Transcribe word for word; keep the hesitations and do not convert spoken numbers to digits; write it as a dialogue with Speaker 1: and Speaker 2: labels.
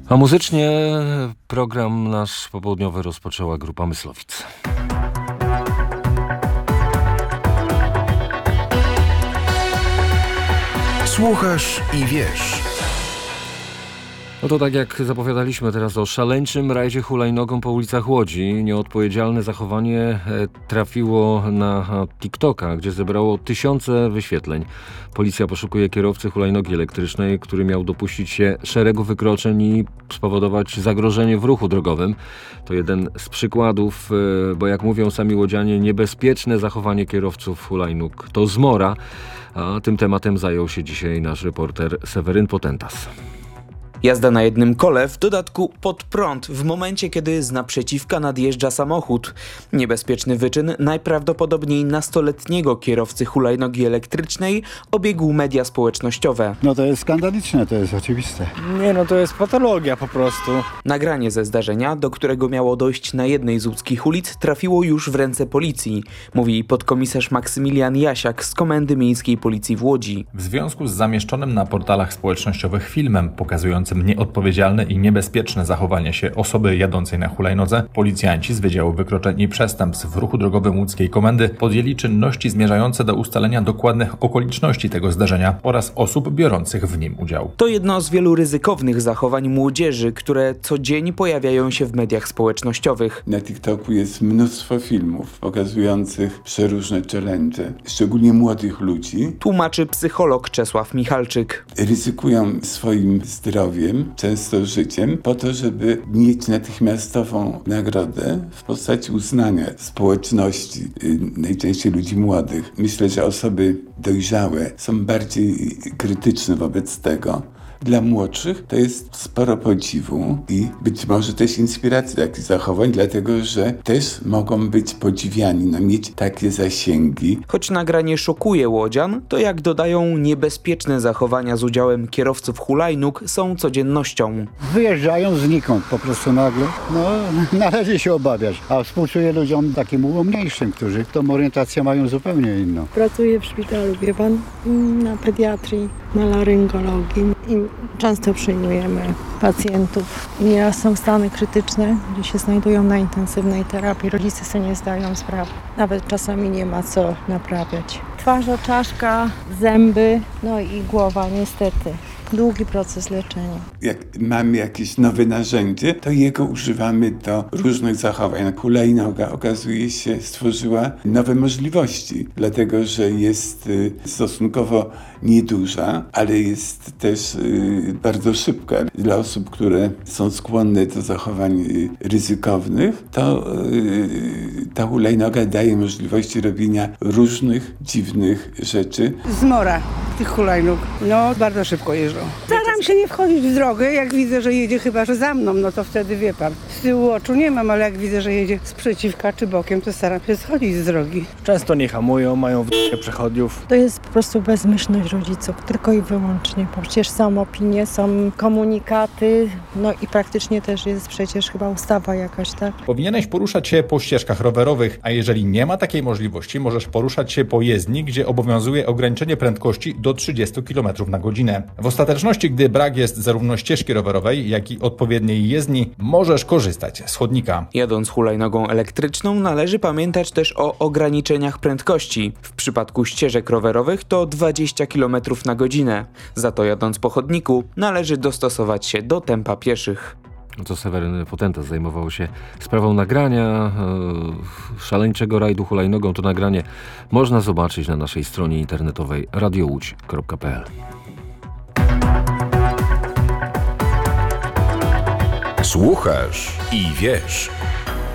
Speaker 1: A muzycznie program nasz popołudniowy rozpoczęła grupa Myslowic.
Speaker 2: Słuchasz i wiesz.
Speaker 1: No to tak jak zapowiadaliśmy teraz o szaleńczym rajdzie hulajnogą po ulicach Łodzi. Nieodpowiedzialne zachowanie trafiło na TikToka, gdzie zebrało tysiące wyświetleń. Policja poszukuje kierowcy hulajnogi elektrycznej, który miał dopuścić się szeregu wykroczeń i spowodować zagrożenie w ruchu drogowym. To jeden z przykładów, bo jak mówią sami łodzianie, niebezpieczne zachowanie kierowców hulajnóg to zmora. A tym tematem zajął się dzisiaj nasz reporter Seweryn Potentas.
Speaker 3: Jazda na jednym kole, w dodatku pod prąd, w momencie kiedy z naprzeciwka nadjeżdża samochód. Niebezpieczny wyczyn najprawdopodobniej nastoletniego kierowcy hulajnogi elektrycznej obiegł media społecznościowe.
Speaker 4: No to jest skandaliczne, to jest oczywiste.
Speaker 5: Nie no, to jest patologia po prostu.
Speaker 3: Nagranie ze zdarzenia, do którego miało dojść na jednej z łódzkich ulic, trafiło już w ręce policji, mówi podkomisarz Maksymilian Jasiak z Komendy Miejskiej Policji w Łodzi.
Speaker 6: W związku z zamieszczonym na portalach społecznościowych filmem pokazującym nieodpowiedzialne i niebezpieczne zachowanie się osoby jadącej na hulajnodze, policjanci z Wydziału Wykroczeń i Przestępstw w ruchu drogowym łódzkiej komendy podjęli czynności zmierzające do ustalenia dokładnych okoliczności tego zdarzenia oraz osób biorących w nim udział.
Speaker 3: To jedno z wielu ryzykownych zachowań młodzieży, które co dzień pojawiają się w mediach społecznościowych.
Speaker 7: Na TikToku jest mnóstwo filmów pokazujących przeróżne challenge, szczególnie młodych ludzi.
Speaker 3: Tłumaczy psycholog Czesław Michalczyk.
Speaker 7: Ryzykują swoim zdrowiem, często życiem, po to, żeby mieć natychmiastową nagrodę w postaci uznania społeczności, najczęściej ludzi młodych. Myślę, że osoby dojrzałe są bardziej krytyczne wobec tego. Dla młodszych to jest sporo podziwu i być może też inspiracji takich zachowań, dlatego że też mogą być podziwiani, no mieć takie zasięgi.
Speaker 3: Choć nagranie szokuje łodzian, to jak dodają, niebezpieczne zachowania z udziałem kierowców hulajnóg są codziennością.
Speaker 4: Wyjeżdżają znikąd po prostu nagle. No należy się obawiać, a współczuję ludziom takim umniejszym, którzy tą orientację mają zupełnie inną.
Speaker 8: Pracuję w szpitalu, wie pan, na pediatrii, na laryngologii i często przyjmujemy pacjentów. Nieraz są stany krytyczne, gdzie się znajdują na intensywnej terapii. Rodzice sobie nie zdają sprawy. Nawet czasami nie ma co naprawiać. Twarz, czaszka, zęby, no i głowa niestety. Długi proces leczenia.
Speaker 7: Jak mamy jakieś nowe narzędzie, to jego używamy do różnych zachowań. Hulajnoga, okazuje się, stworzyła nowe możliwości, dlatego że jest stosunkowo nieduża, ale jest też bardzo szybka. Dla osób, które są skłonne do zachowań ryzykownych, to ta hulajnoga daje możliwości robienia różnych dziwnych rzeczy.
Speaker 9: Zmora tych hulajnóg. No, bardzo szybko jeżdżą. Staram się nie wchodzić w drogę, jak widzę, że jedzie chyba, że za mną, no to wtedy wie pan. Z tyłu oczu nie mam, ale jak widzę, że jedzie z przeciwka czy bokiem, to staram się schodzić z drogi.
Speaker 5: Często nie hamują, mają w d- przechodniów.
Speaker 8: To jest po prostu bezmyślność rodziców, tylko i wyłącznie. Bo przecież są opinie, są komunikaty, no i praktycznie też jest przecież chyba ustawa jakaś, tak?
Speaker 6: Powinieneś poruszać się po ścieżkach rowerowych, a jeżeli nie ma takiej możliwości, możesz poruszać się po jezdni, gdzie obowiązuje ograniczenie prędkości do trzydzieści kilometrów na godzinę. W ostateczności, gdy brak jest zarówno ścieżki rowerowej, jak i odpowiedniej jezdni, możesz korzystać z chodnika.
Speaker 3: Jadąc hulajnogą elektryczną należy pamiętać też o ograniczeniach prędkości. W przypadku ścieżek rowerowych to dwadzieścia kilometrów na godzinę. Za to jadąc po chodniku należy dostosować się do tempa pieszych.
Speaker 1: To Seweryn Potentas zajmował się sprawą nagrania e, szaleńczego rajdu hulajnogą. To nagranie można zobaczyć na naszej stronie internetowej radio łódź kropka p l.
Speaker 2: Słuchasz i wiesz.